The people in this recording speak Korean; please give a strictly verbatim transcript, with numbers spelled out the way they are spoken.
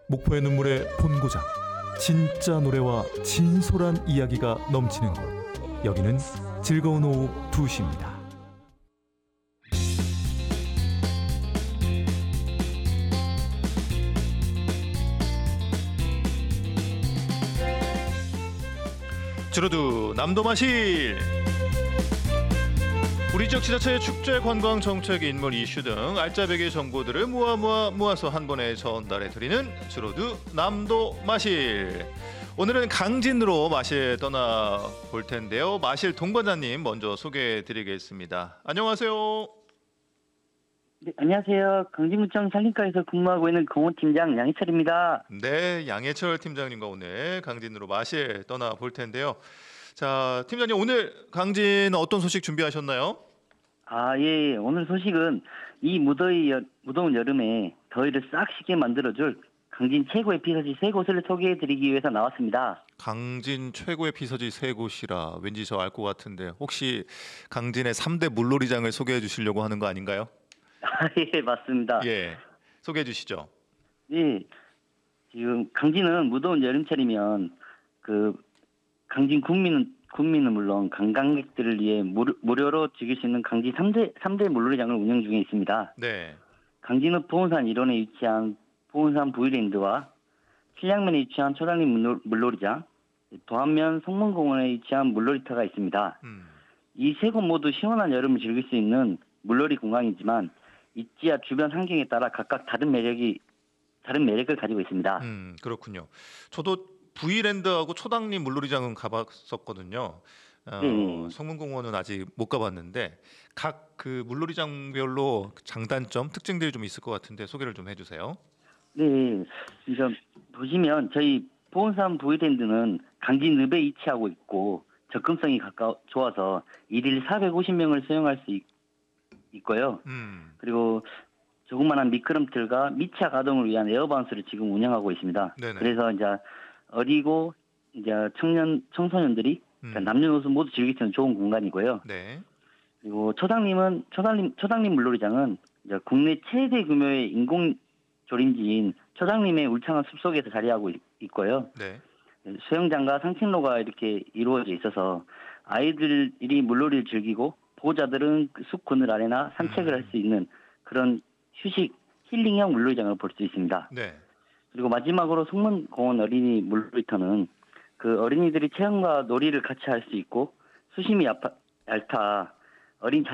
목포의 눈물의 본고장, 진짜 노래와 진솔한 이야기가 넘치는 곳, 여기는 즐거운 오후 두 시입니다. 주로도 남도마실. 우리 지역 지자체의 축제, 관광, 정책, 인물, 이슈 등 알짜배기 정보들을 모아 모아 모아서 한 번에 전달해 드리는 주로도 남도마실. 오늘은 강진으로 마실 떠나 볼 텐데요. 마실 동반자님 먼저 소개해 드리겠습니다. 안녕하세요. 네, 안녕하세요. 강진구청 산림과에서 근무하고 있는 공호팀장 양희철입니다. 네, 양해철 팀장님과 오늘 강진으로 마실 떠나 볼 텐데요. 자, 팀장님 오늘 강진 어떤 소식 준비하셨나요? 아, 예, 예. 오늘 소식은 이 무더위, 여, 무더운 여름에 더위를 싹 식게 만들어줄 강진 최고의 피서지 세 곳을 소개해드리기 위해서 나왔습니다. 강진 최고의 피서지 세 곳이라 왠지 저 알 것 같은데 혹시 강진의 삼 대 물놀이장을 소개해 주시려고 하는 거 아닌가요? 아, 예, 맞습니다. 예, 소개해 주시죠. 예, 지금 강진은 무더운 여름철이면 그 강진 국민은 국민은 물론 관광객들을 위해 무료, 무료로 즐길 수 있는 강진 삼 대 삼 대 물놀이장을 운영 중에 있습니다. 네. 강진읍 보은산 일원에 위치한 보은산 부위랜드와 칠량면에 위치한 초당리 물놀, 물놀이장, 도안면 성문공원에 위치한 물놀이터가 있습니다. 음. 이 세 곳 모두 시원한 여름을 즐길 수 있는 물놀이 공간이지만 입지와 주변 환경에 따라 각각 다른 매력이 다른 매력을 가지고 있습니다. 음, 그렇군요. 저도 부이랜드하고 초당리 물놀이장은 가봤었거든요. 어, 네. 성문공원은 아직 못 가봤는데 각 그 물놀이장별로 장단점, 특징들이 좀 있을 것 같은데 소개를 좀 해주세요. 네, 그래서 보시면 저희 보은산 부위랜드는 강진읍에 위치하고 있고 접근성이 가까워 좋아서 일일 사백오십 명을 수용할 수 있, 있고요. 음. 그리고 조그만한 미끄럼틀과 미차 가동을 위한 에어바운스를 지금 운영하고 있습니다. 네네. 그래서 이제 어리고 이제 청년 청소년들이 음. 그러니까 남녀노소 모두 즐길 수 있는 좋은 공간이고요. 네. 그리고 초당림은 초당림 초당림 물놀이장은 이제 국내 최대 규모의 인공 조림지인 초당림의 울창한 숲속에서 자리하고 있, 있고요. 네. 수영장과 산책로가 이렇게 이루어져 있어서 아이들이 물놀이를 즐기고 보호자들은 숲 그늘 아래나 산책을 음. 할 수 있는 그런 휴식 힐링형 물놀이장을 볼 수 있습니다. 네. 그리고 마지막으로 성문공원 어린이 물놀이터는 그 어린이들이 체험과 놀이를 같이 할 수 있고 수심이 얇아, 얇다 어린